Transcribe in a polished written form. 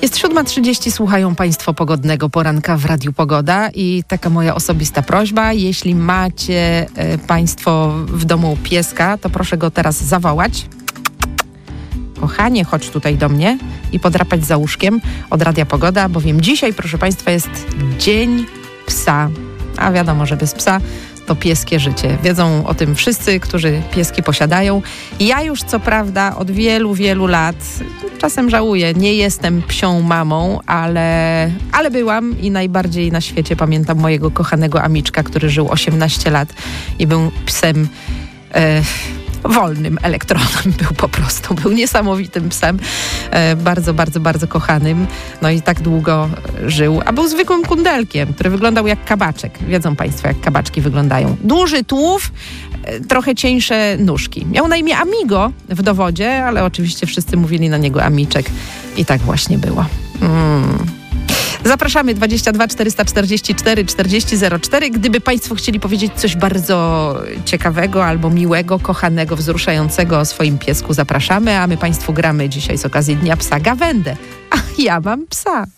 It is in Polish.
Jest 7:30, słuchają Państwo pogodnego poranka w Radiu Pogoda i taka moja osobista prośba, jeśli macie Państwo w domu pieska, to proszę go teraz zawołać. Kochanie, chodź tutaj do mnie i podrapać za łóżkiem od Radia Pogoda, bowiem dzisiaj, proszę Państwa, jest Dzień Psa. A wiadomo, że bez psa to pieskie życie. Wiedzą o tym wszyscy, którzy pieski posiadają. Ja już co prawda od wielu, wielu lat, czasem żałuję, nie jestem psią mamą, ale byłam i najbardziej na świecie pamiętam mojego kochanego Amiczka, który żył 18 lat i był psem wolnym elektronem, był po prostu. Był niesamowitym psem, bardzo, bardzo, bardzo kochanym. No i tak długo żył. A był zwykłym kundelkiem, który wyglądał jak kabaczek. Wiedzą Państwo, jak kabaczki wyglądają. Duży tułów, trochę cieńsze nóżki. Miał na imię Amigo w dowodzie, ale oczywiście wszyscy mówili na niego Amiczek. I tak właśnie było. Zapraszamy 22 444 4004. Gdyby Państwo chcieli powiedzieć coś bardzo ciekawego albo miłego, kochanego, wzruszającego o swoim piesku, zapraszamy, a my Państwu gramy dzisiaj z okazji Dnia Psa gawędę. A ja mam psa.